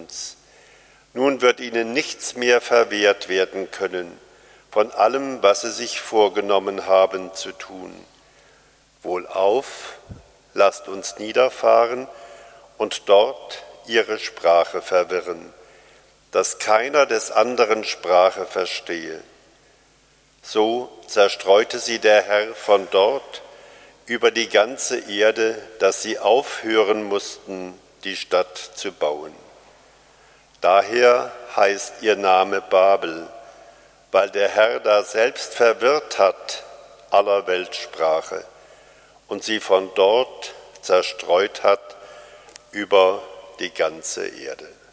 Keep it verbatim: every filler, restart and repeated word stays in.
Tutums. Nun wird ihnen nichts mehr verwehrt werden können von allem, was sie sich vorgenommen haben zu tun. Wohlauf, lasst uns niederfahren und dort ihre Sprache verwirren, dass keiner des anderen Sprache verstehe. So zerstreute sie der Herr von dort über die ganze Erde, dass sie aufhören mussten, die Stadt zu bauen. Daher heißt ihr Name Babel, weil der Herr da selbst verwirrt hat aller Weltsprache und sie von dort zerstreut hat über die ganze Erde.